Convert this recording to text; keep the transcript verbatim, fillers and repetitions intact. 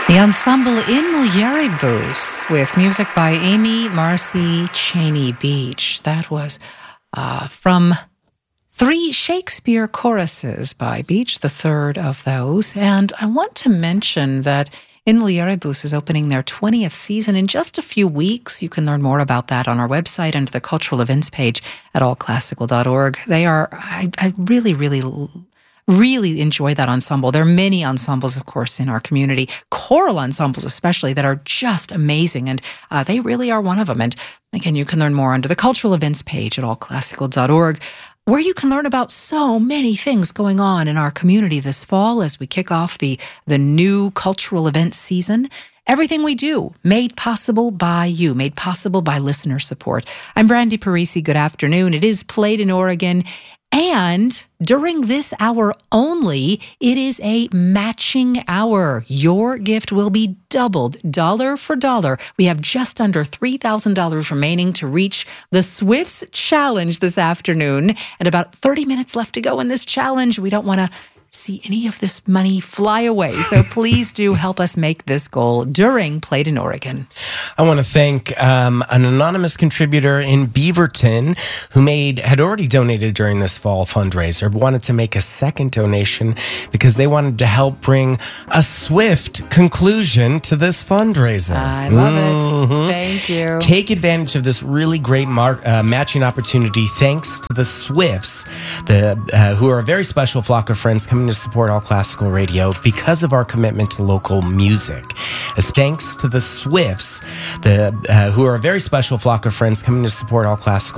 The ensemble In Mulieribus with music by Amy Marcy Cheney Beach. That was uh, from three Shakespeare choruses by Beach, the third of those. And I want to mention that In Mulieribus is opening their twentieth season in just a few weeks. You can learn more about that on our website under the cultural events page at all classical dot org. They are, I, I really, really really enjoy that ensemble. There are many ensembles, of course, in our community, choral ensembles especially, that are just amazing, and uh, they really are one of them. And again, you can learn more under the cultural events page at all classical dot org, where you can learn about so many things going on in our community this fall as we kick off the, the new cultural events season. Everything we do, made possible by you, made possible by listener support. I'm Brandy Parisi. Good afternoon. It is Played in Oregon. And during this hour only, it is a matching hour. Your gift will be doubled, dollar for dollar. We have just under three thousand dollars remaining to reach the Swifts Challenge this afternoon, and about thirty minutes left to go in this challenge. We don't want to see any of this money fly away. So please do help us make this goal during Played in Oregon. I want to thank um, an anonymous contributor in Beaverton who made had already donated during this fall fundraiser, but wanted to make a second donation because they wanted to help bring a swift conclusion to this fundraiser. I love mm-hmm. it. Thank you. Take advantage of this really great mar- uh, matching opportunity thanks to the Swifts, the uh, who are a very special flock of friends coming to support All Classical Radio because of our commitment to local music. As thanks to the Swifts, the uh, who are a very special flock of friends coming to support All Classical